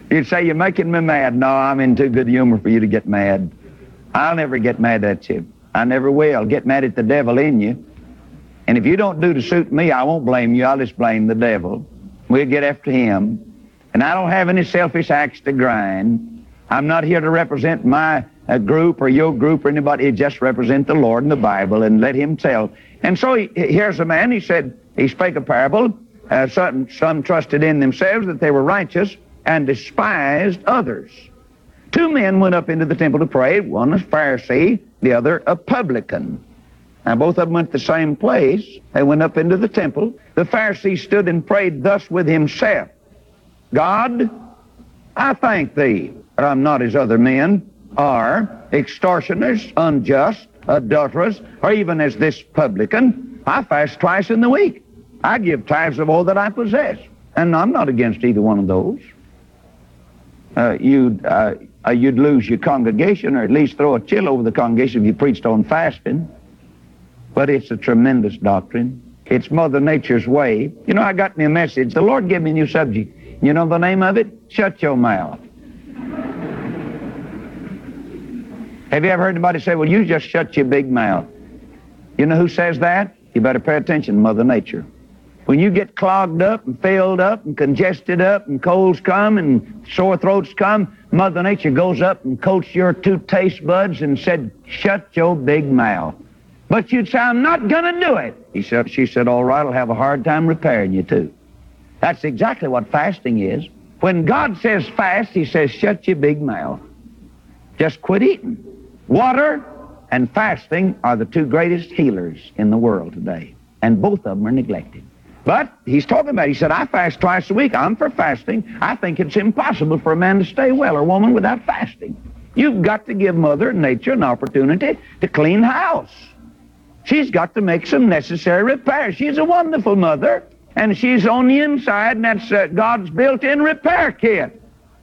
You'd say, you're making me mad. No, I'm in too good humor for you to get mad. I'll never get mad at you. I never will. Get mad at the devil in you. And if you don't do to suit me, I won't blame you. I'll just blame the devil. We'll get after him. And I don't have any selfish axe to grind. I'm not here to represent my group or your group or anybody. Just represent the Lord and the Bible and let him tell. And so here's a man, he said, he spake a parable. Some trusted in themselves that they were righteous and despised others. Two men went up into the temple to pray. One a Pharisee, the other a publican. Now both of them went to the same place. They went up into the temple. The Pharisee stood and prayed thus with himself. God, I thank thee that I'm not as other men are, extortioners, unjust, adulterers, or even as this publican. I fast twice in the week. I give tithes of all that I possess. And I'm not against either one of those. You'd lose your congregation, or at least throw a chill over the congregation if you preached on fasting. But it's a tremendous doctrine. It's Mother Nature's way. You know, I got me a message. The Lord gave me a new subject. You know the name of it? Shut your mouth. Have you ever heard anybody say, well, you just shut your big mouth? You know who says that? You better pay attention to Mother Nature. When you get clogged up and filled up and congested up and colds come and sore throats come, Mother Nature goes up and coats your two taste buds and said, shut your big mouth. But you'd say, I'm not going to do it. She said, all right, I'll have a hard time repairing you too. That's exactly what fasting is. When God says fast, he says, shut your big mouth. Just quit eating. Water and fasting are the two greatest healers in the world today. And both of them are neglected. But he's talking about, he said, I fast twice a week. I'm for fasting. I think it's impossible for a man to stay well or a woman without fasting. You've got to give Mother Nature an opportunity to clean house. She's got to make some necessary repairs. She's a wonderful mother, and she's on the inside, and that's God's built-in repair kit.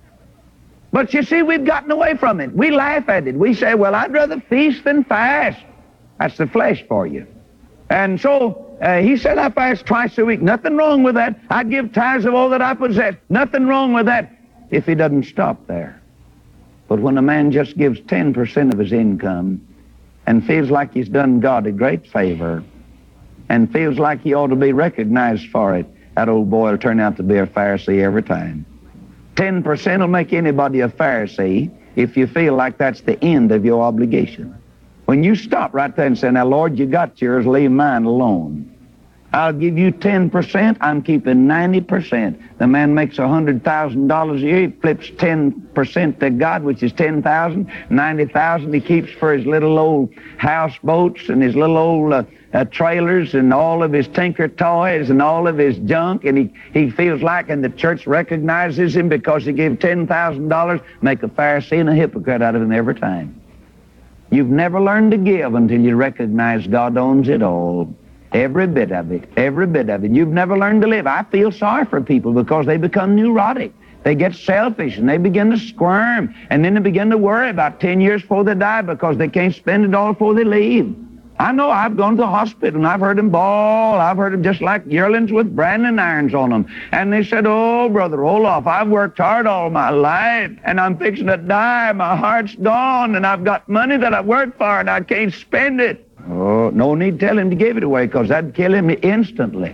But you see, we've gotten away from it. We laugh at it. We say, well, I'd rather feast than fast. That's the flesh for you. And so he said, I fast twice a week. Nothing wrong with that. I give tithes of all that I possess. Nothing wrong with that if he doesn't stop there. But when a man just gives 10% of his income and feels like he's done God a great favor and feels like he ought to be recognized for it, that old boy will turn out to be a Pharisee every time. 10% will make anybody a Pharisee if you feel like that's the end of your obligation. When you stop right there and say, now, Lord, you got yours, leave mine alone. I'll give you 10%, I'm keeping 90%. The man makes $100,000 a year, he flips 10% to God, which is 10,000, 90,000 he keeps for his little old houseboats and his little old trailers and all of his tinker toys and all of his junk, and he feels like, and the church recognizes him because he gave $10,000, make a Pharisee and a hypocrite out of him every time. You've never learned to give until you recognize God owns it all. Every bit of it, every bit of it. You've never learned to live. I feel sorry for people because they become neurotic. They get selfish and they begin to squirm, and then they begin to worry about 10 years before they die because they can't spend it all before they leave. I know, I've gone to the hospital and I've heard them bawl. I've heard them just like yearlings with branding irons on them. And they said, oh, Brother Roloff, I've worked hard all my life and I'm fixing to die. My heart's gone and I've got money that I've worked for and I can't spend it. Oh, no need to tell him to give it away because that'd kill him instantly.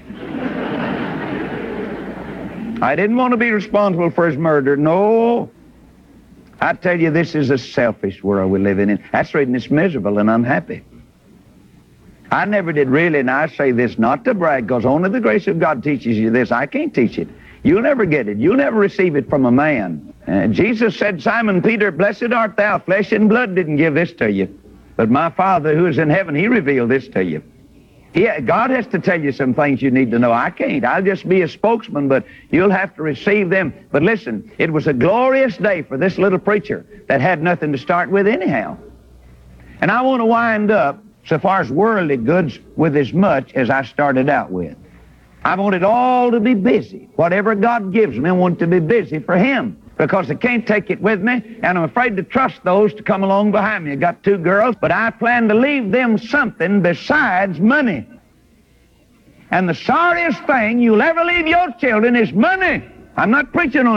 I didn't want to be responsible for his murder. No. I tell you, this is a selfish world we're living in. That's the reason it's miserable and unhappy. I never did really, and I say this not to brag, because only the grace of God teaches you this. I can't teach it. You'll never get it. You'll never receive it from a man. Jesus said, Simon Peter, blessed art thou. Flesh and blood didn't give this to you, but my Father who is in heaven, he revealed this to you. God has to tell you some things you need to know. I can't. I'll just be a spokesman, but you'll have to receive them. But listen, it was a glorious day for this little preacher that had nothing to start with anyhow. And I want to wind up, so far as worldly goods, with as much as I started out with. I want it all to be busy. Whatever God gives me, I want it to be busy for him, because I can't take it with me, and I'm afraid to trust those to come along behind me. I got 2 girls, but I plan to leave them something besides money. And the sorriest thing you'll ever leave your children is money. I'm not preaching on